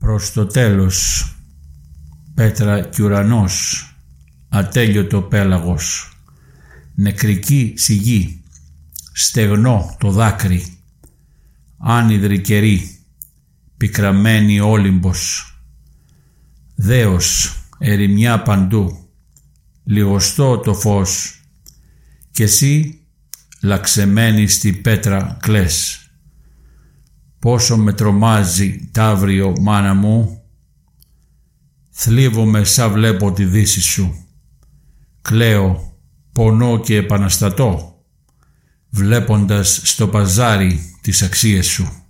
Προς το τέλος, πέτρα κι ουρανός, ατέλειωτο πέλαγος, νεκρική σιγή, στεγνό το δάκρυ, άνυδρη καιρή, πικραμένη όλυμπος, δέος, ερημιά παντού, λιγοστό το φως, κι εσύ λαξεμένη στη πέτρα κλαις. Πόσο με τρομάζει ταύριο μάνα μου, θλίβομαι σαν βλέπω τη δύση σου, κλαίω, πονώ και επαναστατώ, βλέποντας στο παζάρι τις αξίες σου.